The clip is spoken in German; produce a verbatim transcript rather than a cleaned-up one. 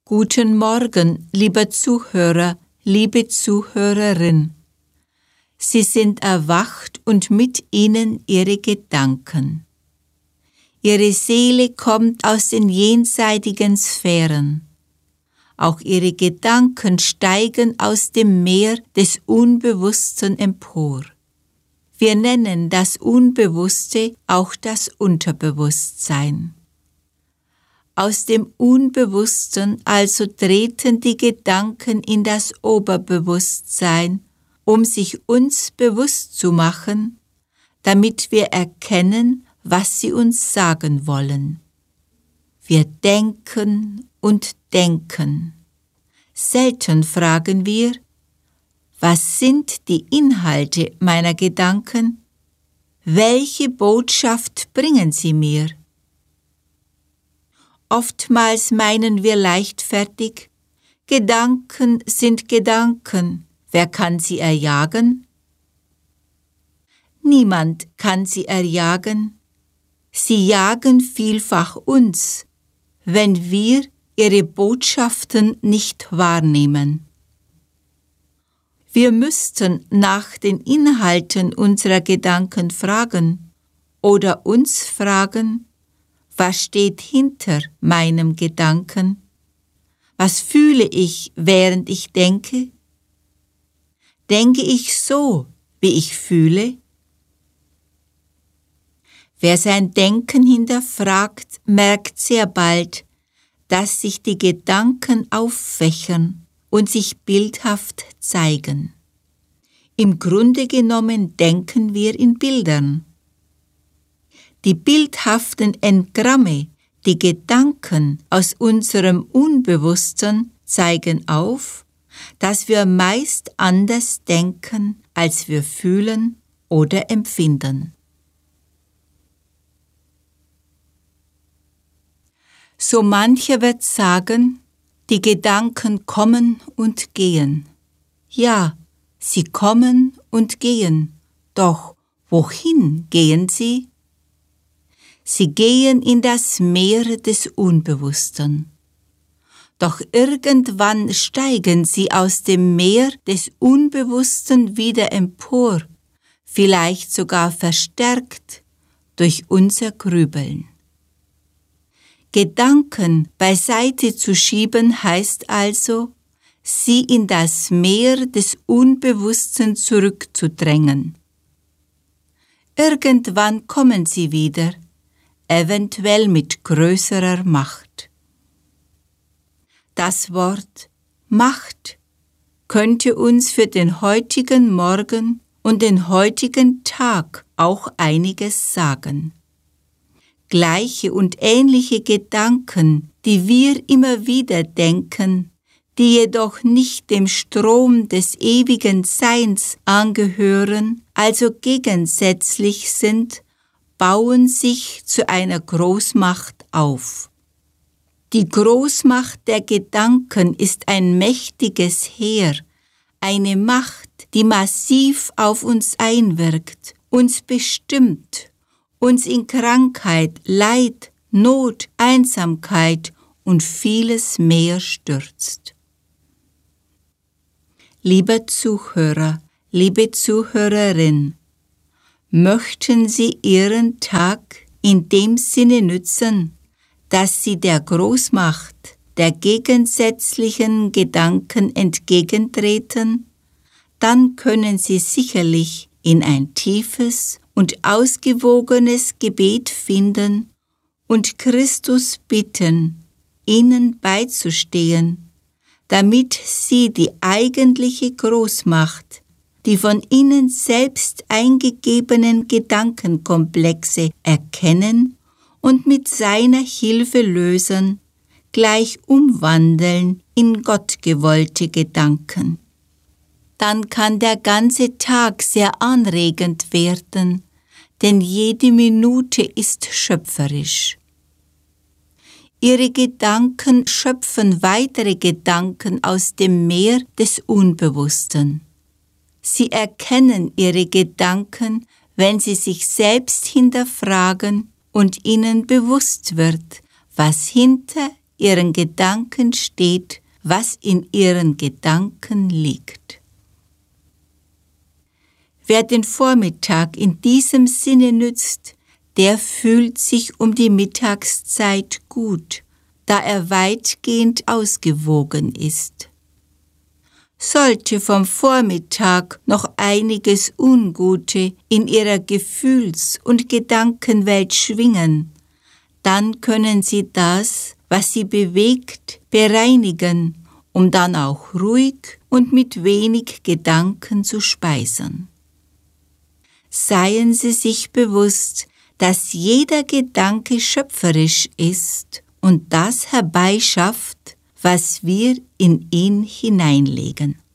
Guten Morgen, lieber Zuhörer, liebe Zuhörerin. Sie sind erwacht und mit ihnen Ihre Gedanken. Ihre Seele kommt aus den jenseitigen Sphären. Auch Ihre Gedanken steigen aus dem Meer des Unbewussten empor. Wir nennen das Unbewusste auch das Unterbewusstsein. Aus dem Unbewussten also treten die Gedanken in das Oberbewusstsein, um sich uns bewusst zu machen, damit wir erkennen, was sie uns sagen wollen. Wir denken und denken. Selten fragen wir, was sind die Inhalte meiner Gedanken? Welche Botschaft bringen sie mir? Oftmals meinen wir leichtfertig, Gedanken sind Gedanken, wer kann sie erjagen? Niemand kann sie erjagen. Sie jagen vielfach uns, wenn wir ihre Botschaften nicht wahrnehmen. Wir müssten nach den Inhalten unserer Gedanken fragen oder uns fragen, was steht hinter meinem Gedanken? Was fühle ich, während ich denke? Denke ich so, wie ich fühle? Wer sein Denken hinterfragt, merkt sehr bald, dass sich die Gedanken auffächern und sich bildhaft zeigen. Im Grunde genommen denken wir in Bildern. Die bildhaften Engramme, die Gedanken aus unserem Unbewussten zeigen auf, dass wir meist anders denken, als wir fühlen oder empfinden. So mancher wird sagen, die Gedanken kommen und gehen. Ja, sie kommen und gehen, doch wohin gehen sie? Sie gehen in das Meer des Unbewussten. Doch irgendwann steigen sie aus dem Meer des Unbewussten wieder empor, vielleicht sogar verstärkt durch unser Grübeln. Gedanken beiseite zu schieben heißt also, sie in das Meer des Unbewussten zurückzudrängen. Irgendwann kommen sie wieder, eventuell mit größerer Macht. Das Wort Macht könnte uns für den heutigen Morgen und den heutigen Tag auch einiges sagen. Gleiche und ähnliche Gedanken, die wir immer wieder denken, die jedoch nicht dem Strom des ewigen Seins angehören, also gegensätzlich sind, bauen sich zu einer Großmacht auf. Die Großmacht der Gedanken ist ein mächtiges Heer, eine Macht, die massiv auf uns einwirkt, uns bestimmt, uns in Krankheit, Leid, Not, Einsamkeit und vieles mehr stürzt. Lieber Zuhörer, liebe Zuhörerin, möchten Sie Ihren Tag in dem Sinne nützen, dass Sie der Großmacht der gegensätzlichen Gedanken entgegentreten, dann können Sie sicherlich in ein tiefes und ausgewogenes Gebet finden und Christus bitten, ihnen beizustehen, damit sie die eigentliche Großmacht, die von ihnen selbst eingegebenen Gedankenkomplexe erkennen und mit seiner Hilfe lösen, gleich umwandeln in gottgewollte Gedanken. Dann kann der ganze Tag sehr anregend werden, denn jede Minute ist schöpferisch. Ihre Gedanken schöpfen weitere Gedanken aus dem Meer des Unbewussten. Sie erkennen ihre Gedanken, wenn sie sich selbst hinterfragen und ihnen bewusst wird, was hinter ihren Gedanken steht, was in ihren Gedanken liegt. Wer den Vormittag in diesem Sinne nützt, der fühlt sich um die Mittagszeit gut, da er weitgehend ausgewogen ist. Sollte vom Vormittag noch einiges Ungute in ihrer Gefühls- und Gedankenwelt schwingen, dann können Sie das, was Sie bewegt, bereinigen, um dann auch ruhig und mit wenig Gedanken zu speisen. Seien Sie sich bewusst, dass jeder Gedanke schöpferisch ist und das herbeischafft, was wir in ihn hineinlegen.